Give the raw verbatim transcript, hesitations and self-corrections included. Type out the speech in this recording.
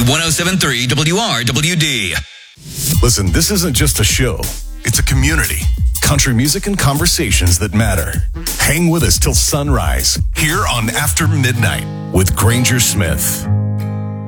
one oh seven point three W R W D. Listen, this isn't just a show. It's a community. Country music and conversations that matter. Hang with us till sunrise here on After Midnight with Granger Smith.